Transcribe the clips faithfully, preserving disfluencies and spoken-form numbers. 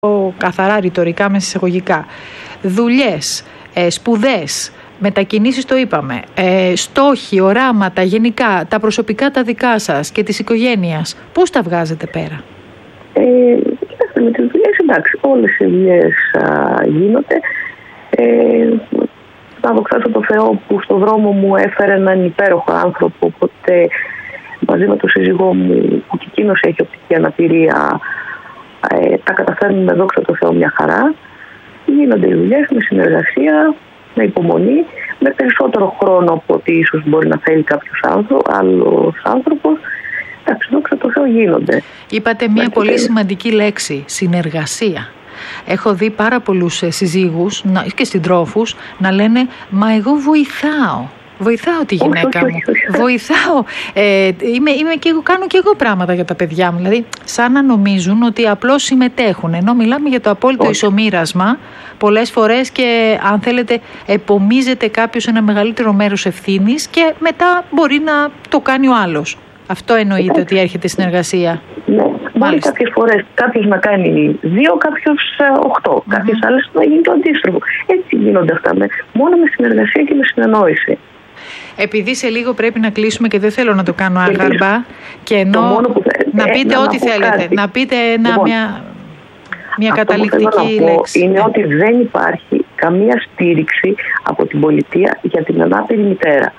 καθαρά ρητορικά μέσα εισαγωγικά, δουλειές, ε, σπουδές, μετακινήσεις το είπαμε, ε, στόχοι, οράματα, γενικά, τα προσωπικά τα δικά σας και της οικογένειας, πώς τα βγάζετε πέρα? Ε, κοιτάξτε, με τις δουλειές, εντάξει, όλες οι δουλειές α, γίνονται. Ε, να δοξάσω το Θεό που στον δρόμο μου έφερε έναν υπέροχο άνθρωπο, οπότε μαζί με τον σύζυγό μου, που και εκείνος έχει οπτική αναπηρία, ε, τα καταφέρνουμε, δόξα τω Θεώ, μια χαρά. Γίνονται οι δουλειές με συνεργασία, με υπομονή, με περισσότερο χρόνο από ό,τι ίσως μπορεί να θέλει κάποιος άνθρωπο, άλλος άνθρωπος. Εντάξει, δόξα τω Θεώ, γίνονται. Είπατε μια πολύ τέλει. σημαντική λέξη, συνεργασία. Έχω δει πάρα πολλούς συζύγους και συντρόφους να λένε «Μα εγώ βοηθάω». Βοηθάω τη γυναίκα όχι, μου. όχι, όχι. Βοηθάω. Ε, είμαι, είμαι και εγώ, κάνω και εγώ πράγματα για τα παιδιά μου. Δηλαδή, σαν να νομίζουν ότι απλώς συμμετέχουν. Ενώ μιλάμε για το απόλυτο όχι. ισομοίρασμα. Πολλές φορές και, αν θέλετε, επομίζεται κάποιος ένα μεγαλύτερο μέρος ευθύνης και μετά μπορεί να το κάνει ο άλλος. Αυτό εννοείται Εντάξει. ότι έρχεται συνεργασία. Ναι, μπορεί κάποιες φορές κάποιος να κάνει δύο, κάποιος οχτώ. Mm-hmm. Κάποιες άλλες να γίνει το αντίστροφο. Έτσι γίνονται αυτά. Με, μόνο με συνεργασία και με συνεννόηση. Επειδή σε λίγο πρέπει να κλείσουμε και δεν θέλω να το κάνω άγαρμπα και ενώ να πείτε ε, ό,τι να θέλετε, κάτι. να πείτε ένα, λοιπόν, μια, μια καταληκτική να λέξη. Είναι ναι. ότι δεν υπάρχει καμία στήριξη από την πολιτεία για την ανάπηρη μητέρα.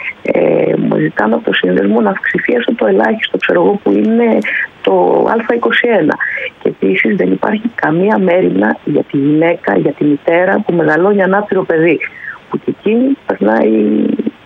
Ε, μου ζητάμε από το σύνδεσμο να αυξηθεί έστω το ελάχιστο, ξέρω εγώ, που είναι το Α είκοσι ένα. Και επίσης δεν υπάρχει καμία μέριμνα για τη γυναίκα, για τη μητέρα που μεγαλώνει ανάπηρο παιδί, που και εκείνη περνάει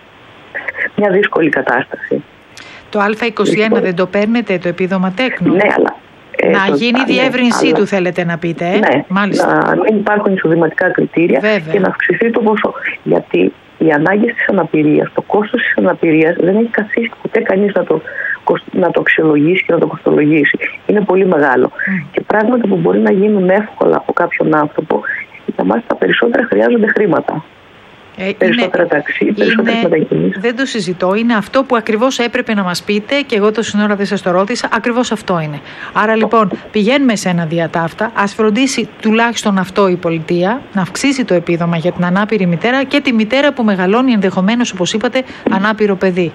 μια δύσκολη κατάσταση. Το Α είκοσι ένα δεν το παίρνετε, το επίδομα τέκνου? Ναι, αλλά... Ε, να σωστά, γίνει διεύρυνσή ναι, του, θέλετε να πείτε, ε? Ναι, μάλιστα. Να μην υπάρχουν εισοδηματικά κριτήρια. Βέβαια. Και να αυξηθεί το ποσό. Γιατί οι ανάγκες της αναπηρίας, το κόστος της αναπηρίας δεν έχει καθίσει ποτέ κανείς να το, να το αξιολογήσει και να το κοστολογήσει. Είναι πολύ μεγάλο. Mm. Και πράγματα που μπορεί να γίνουν εύκολα από κάποιον άνθρωπο, για μας τα περισσότερα χρειάζονται χρήματα. Ε, περισσότερα είναι, ταξί, περισσότερες μετακινήσεις. Δεν το συζητώ. Είναι αυτό που ακριβώς έπρεπε να μας πείτε και εγώ τόση ώρα δεν σας το ρώτησα. Ακριβώς αυτό είναι. Άρα λοιπόν πηγαίνουμε σε ένα διατάφτα. Ας φροντίσει τουλάχιστον αυτό η πολιτεία, να αυξήσει το επίδομα για την ανάπηρη μητέρα και τη μητέρα που μεγαλώνει ενδεχομένως, όπως είπατε, ανάπηρο παιδί.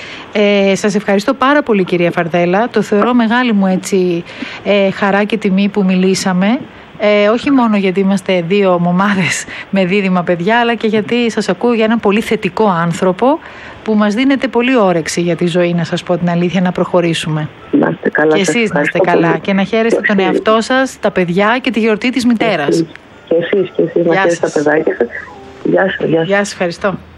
Ε, σας ευχαριστώ πάρα πολύ, κυρία Φαρδέλα. Το θεωρώ μεγάλη μου έτσι ε, χαρά και τιμή που μιλήσαμε. Ε, όχι μόνο γιατί είμαστε δύο μομάδες με δίδυμα παιδιά, αλλά και γιατί σας ακούω για έναν πολύ θετικό άνθρωπο που μας δίνετε πολύ όρεξη για τη ζωή, να σας πω την αλήθεια, να προχωρήσουμε. Να είστε καλά. Και εσείς να είστε καλά πολύ. Και να χαίρεστε τον εαυτό σας, τα παιδιά και τη γιορτή της μητέρας. Και εσείς, και εσείς να χαίρεστε τα παιδάκια σας. Γεια σας. Γεια σας, ευχαριστώ.